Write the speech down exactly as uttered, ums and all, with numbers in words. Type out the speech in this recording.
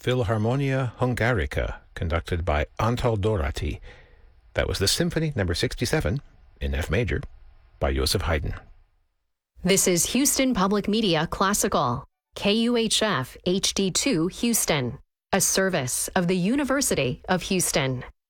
Philharmonia Hungarica, conducted by Antal Dorati. That was the Symphony number sixty-seven in F major by Joseph Haydn. This is Houston Public Media Classical, K U H F H D two Houston, a service of the University of Houston.